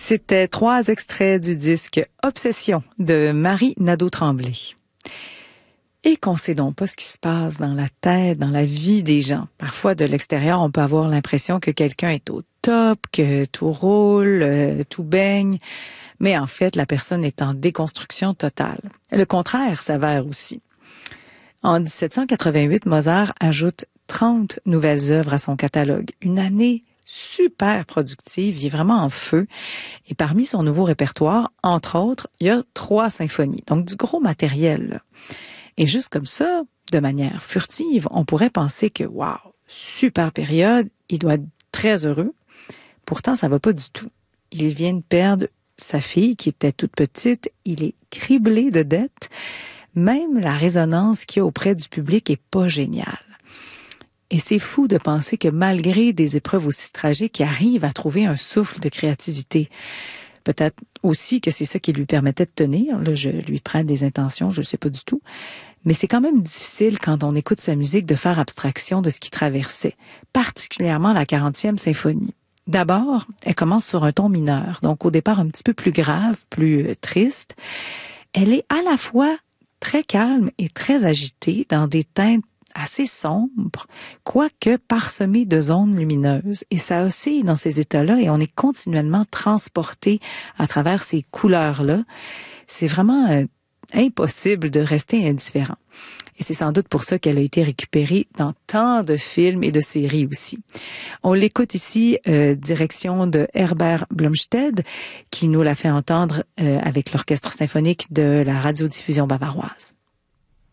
C'était 3 extraits du disque Obsession de Marie Nadeau-Tremblay. Et qu'on sait donc pas ce qui se passe dans la tête, dans la vie des gens. Parfois, de l'extérieur, on peut avoir l'impression que quelqu'un est au top, que tout roule, tout baigne. Mais en fait, la personne est en déconstruction totale. Le contraire s'avère aussi. En 1788, Mozart ajoute 30 nouvelles œuvres à son catalogue. Une année super productive, il est vraiment en feu. Et parmi son nouveau répertoire, entre autres, il y a 3 symphonies. Donc du gros matériel, là. Et juste comme ça, de manière furtive, on pourrait penser que, waouh, super période, il doit être très heureux. Pourtant, ça va pas du tout. Il vient de perdre sa fille qui était toute petite. Il est criblé de dettes. Même la résonance qu'il y a auprès du public est pas géniale. Et c'est fou de penser que malgré des épreuves aussi tragiques, il arrive à trouver un souffle de créativité. Peut-être aussi que c'est ça qui lui permettait de tenir. Là, je lui prête des intentions, je ne sais pas du tout. Mais c'est quand même difficile quand on écoute sa musique de faire abstraction de ce qui traversait, particulièrement la 40e symphonie. D'abord, elle commence sur un ton mineur, donc au départ un petit peu plus grave, plus triste. Elle est à la fois très calme et très agitée dans des teintes assez sombres, quoique parsemées de zones lumineuses. Et ça oscille dans ces états-là et on est continuellement transporté à travers ces couleurs-là. C'est vraiment impossible de rester indifférent. Et c'est sans doute pour ça qu'elle a été récupérée dans tant de films et de séries aussi. On l'écoute ici, direction de Herbert Blomstedt, qui nous l'a fait entendre avec l'Orchestre symphonique de la radiodiffusion bavaroise.